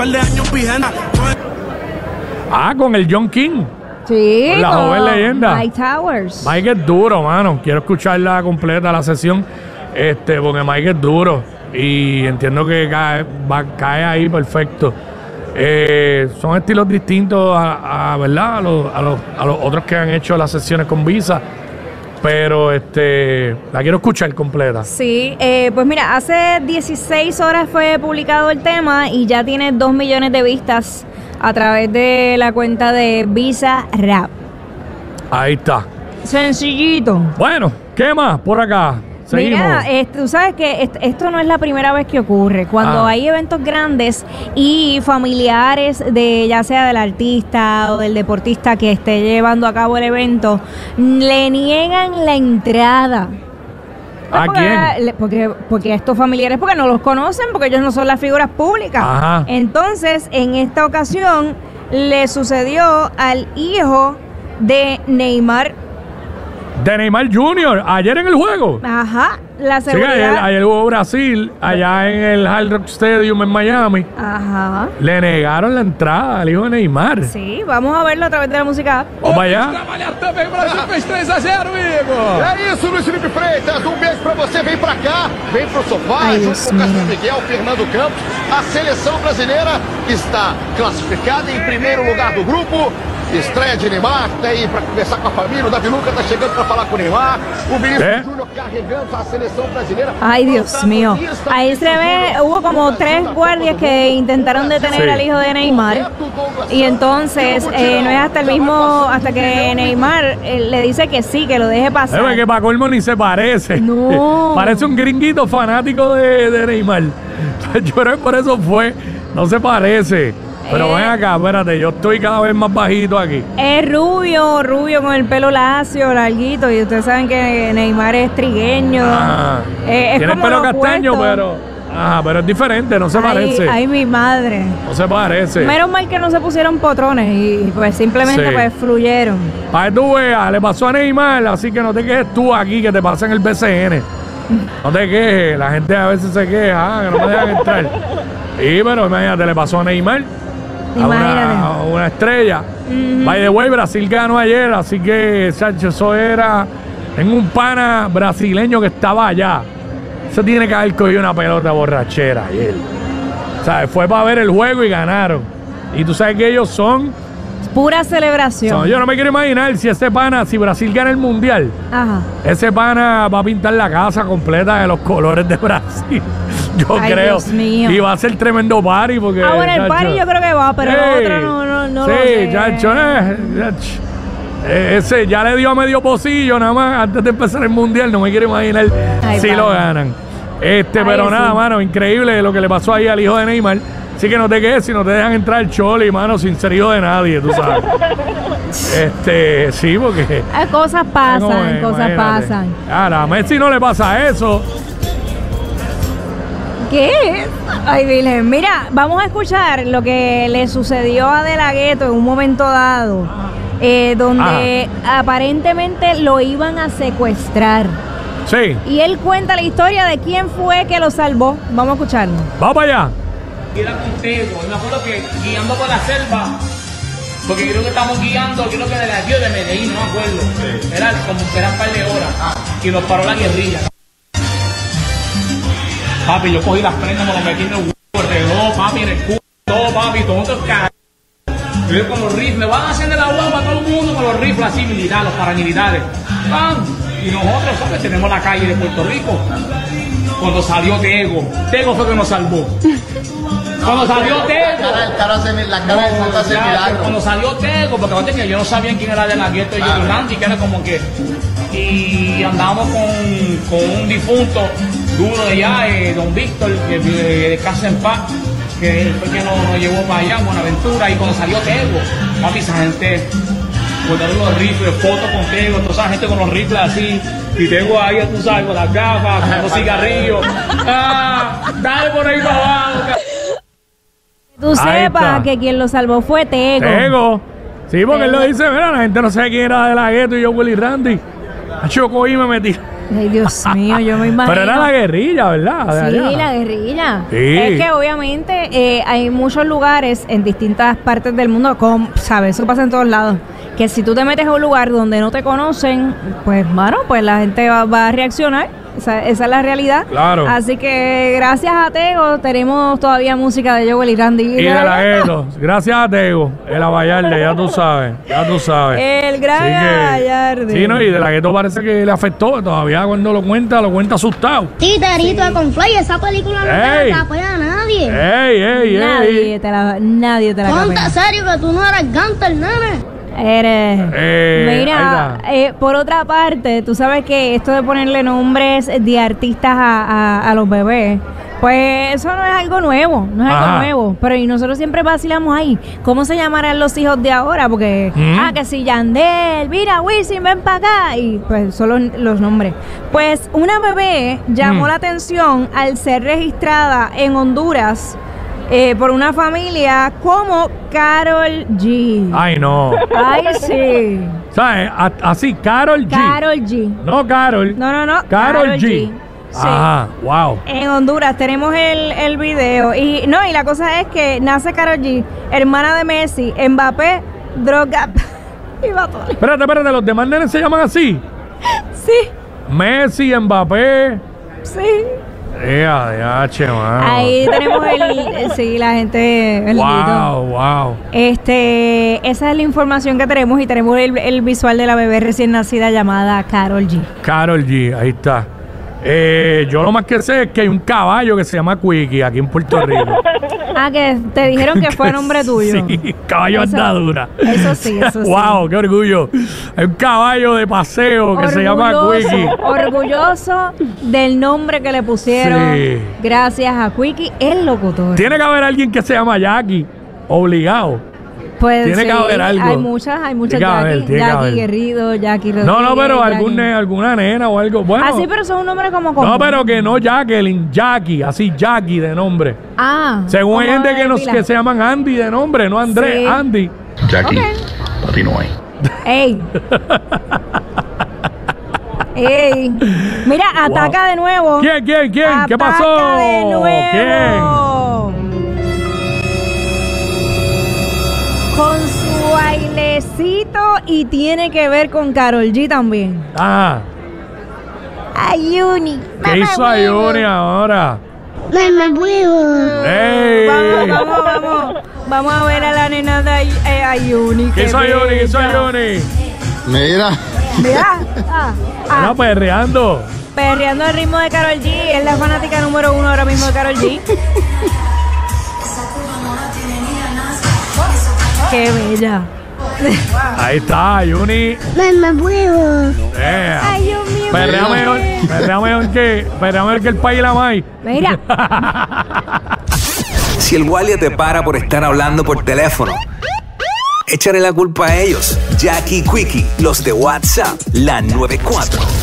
par de años vigente. Ah, con el John King. Sí, la joven leyenda. Mike Towers. Mike es duro, mano. Quiero escucharla completa, la sesión. Porque Mike es duro. Y entiendo que cae ahí perfecto. Son estilos distintos ¿verdad? A los otros que han hecho las sesiones con Visa. Pero la quiero escuchar completa. Sí, pues mira, hace 16 horas fue publicado el tema y ya tiene 2 millones de vistas a través de la cuenta de Visa Rap. Ahí está. Sencillito. Bueno, ¿qué más por acá? Seguimos. Mira, tú sabes que esto no es la primera vez que ocurre. Cuando hay eventos grandes y familiares de ya sea del artista o del deportista que esté llevando a cabo el evento, le niegan la entrada. ¿A quién? Porque estos familiares, porque no los conocen, porque ellos no son las figuras públicas. Ajá. Entonces, en esta ocasión, le sucedió al hijo de Neymar. De Neymar Jr., ayer en el juego. Ajá, la Sí, seguridad. ayer hubo Brasil, allá en el Hard Rock Stadium en Miami. Ajá. Le negaron la entrada al hijo de Neymar. Sí, vamos a verlo a través de la música. Vamos allá. Trabalhar também, o Brasil fez 3-0, Igor. É isso, Luiz Felipe Freitas. Beijo pra você. Vem pra cá, vem pro sofá, junto com o Cássio Miguel, Fernando Campos. A seleção brasileira está classificada em primeiro lugar do grupo. Estreia de Neymar, tá aí pra conversar com a família. O Davi Luca tá chegando pra falar com o Neymar. O Vinícius Júnior carregando a seleção brasileira. Ay, Dios mío. Ahí se ve, hubo como 3 guardias que intentaron detener al hijo de Neymar. Y entonces no es hasta que Neymar le dice que sí, que lo deje pasar. Que para colmo ni se parece. No. Parece un gringuito fanático de Neymar. Yo creo que por eso fue. No se parece. Pero ven acá, espérate, yo estoy cada vez más bajito aquí. Es rubio con el pelo lacio, larguito, y ustedes saben que Neymar es trigueño. Es tiene el como pelo lo castaño, opuesto. pero es diferente, no se parece. Ay, mi madre. No se parece. Menos mal que no se pusieron potrones y pues simplemente pues fluyeron. Para que tú veas, le pasó a Neymar, así que no te quejes tú aquí, que te pasa en el BCN. No te quejes, la gente a veces se queja, que no me dejan entrar. Y pero imagínate, le pasó a Neymar. A una estrella. By the way, Brasil ganó ayer, así que, Sánchez, eso era en un pana brasileño que estaba allá. Eso tiene que haber cogido una pelota borrachera ayer. O sea, fue para ver el juego y ganaron. Y tú sabes que ellos son pura celebración. Yo no me quiero imaginar si ese pana, si Brasil gana el mundial, ese pana va a pintar la casa completa de los colores de Brasil. Yo creo. Dios mío. Y va a ser tremendo party porque. Bueno, el party yo creo que va, pero el otro no lo sé. Sí, chacho, ese ya le dio a medio pocillo nada más antes de empezar el mundial. No me quiero imaginar si lo ganan. Pero nada, mano, increíble lo que le pasó ahí al hijo de Neymar. Así que no te quedes si no te dejan entrar el choli, mano, sin ser hijo de nadie, tú sabes. Sí, porque cosas pasan. Ahora, a Messi no le pasa eso. ¿Qué? Ay, Virgen. Mira, vamos a escuchar lo que le sucedió a De La Ghetto en un momento dado, donde aparentemente lo iban a secuestrar. Sí. Y él cuenta la historia de quién fue que lo salvó. Vamos a escucharlo. Vamos para allá. Era contigo, me acuerdo que guiando por la selva, porque creo que estamos guiando, creo que de la ciudad de Medellín, no me acuerdo. Sí. Era como que eran un par de horas y nos paró la guerrilla. Papi, yo cogí las prendas, me lo metí en el huevo, el reloj, papi, en el culo, todo, papi, todo otro yo con los rifles, van a hacer de la guapa a todo el mundo con los rifles así militares, los paramilitares. ¡Pam! Y nosotros, ¿sabes? Tenemos la calle de Puerto Rico. Cuando salió Tego fue que nos salvó. Cuando salió Tego. Cuando salió Tego, porque yo no sabía quién era De La Ghetto y Yolandi, que era como que. Y andábamos con un difunto duro de allá, don Víctor, de Casa en Paz, que fue que nos llevó para allá, Buenaventura, y cuando salió Tego, papi, esa gente, guardaron los rifles, fotos con Tego, toda esa gente con los rifles así, y Tego ahí, tú sabes, con las gafas, con los cigarrillos, dale por ahí para abajo. Tú sepas que quien lo salvó fue Tego. Sí, porque él lo dice, mira, la gente no sabe quién era De La Ghetto y yo, Willy Randy. Yo cogí y me metí Ay, Dios mío, yo me imagino. Pero era la guerrilla, ¿verdad? Sí, la guerrilla. Sí. Es que obviamente hay muchos lugares en distintas partes del mundo, ¿sabes? Eso pasa en todos lados. Que si tú te metes a un lugar donde no te conocen, pues, mano, pues la gente va a reaccionar. Esa es la realidad. Claro. Así que gracias a Tego tenemos todavía música de Joel y Randy. Y de la Gueto. Gracias a Tego, el Abayarde, ya tú sabes. El gran Abayarde. Sí, no, y de la Gueto parece que le afectó. Todavía cuando lo cuenta asustado. Titerito de Conflay, esa película no te la capea a nadie. ¡Ey! Nadie te la Ponte capea. serio que tú no eres Gunter, nene. Mira, por otra parte, tú sabes que esto de ponerle nombres de artistas a los bebés, pues eso no es algo nuevo, pero y nosotros siempre vacilamos ahí, ¿cómo se llamarán los hijos de ahora? Porque, que si Yandel, mira, Wisin, ven para acá, y pues son los nombres. Pues una bebé llamó la atención al ser registrada en Honduras por una familia como Karol G. Ay, no. Ay, sí. ¿Sabes? Así, Karol G. Karol G. No, Karol. No. Karol G. Sí. Ajá, wow. En Honduras tenemos el video. Y la cosa es que nace Karol G, hermana de Messi, Mbappé, droga y batón. Espérate, los demás nenes se llaman así. Sí. Messi, Mbappé. Sí. Mano. Ahí tenemos la gente. Wow. Esa es la información que tenemos y tenemos el visual de la bebé recién nacida llamada Karol G. Karol G, ahí está. Yo lo más que sé es que hay un caballo que se llama Quickie aquí en Puerto Rico. Que te dijeron que fue nombre tuyo. Sí, caballo andadura. Eso sí. Wow, qué orgullo. Hay un caballo de paseo que se llama Quickie. Orgulloso del nombre que le pusieron. Sí. Gracias a Quickie, el locutor. Tiene que haber alguien que se llama Jackie, obligado. Pues tiene que haber algo. Hay muchas Jackie. Jackie Guerrido, Jackie Rodríguez. No, pero alguna nena o algo. Bueno. Así, pero son un nombre como común. No, pero que no Jacqueline, Jackie, así Jackie de nombre. Según hay gente que se llaman Andy de nombre, no Andrés, sí. Andy. Jackie, papi no hay. Ey. Mira, ataca de nuevo. ¿Quién? ¿Qué pasó? Ataca de nuevo. ¿Quién? Con su bailecito y tiene que ver con Karol G también. Ayuni. ¿Qué hizo Ayuni ahora? Mamá huevo. ¡Ey! Vamos a ver a la nena de Ayuni. ¿Qué hizo Ayuni? Mira. Está perreando. Perreando al ritmo de Karol G. Es la fanática número 1 ahora mismo de Karol G. ¡Qué bella! Ahí está, Ayuni. Mamá huevo. Ay, Dios mío. Perrea mejor que el país y la maíz. Mira. Si el guardia te para por estar hablando por teléfono, échale la culpa a ellos. Jackie y Quickie, los de WhatsApp, la 94.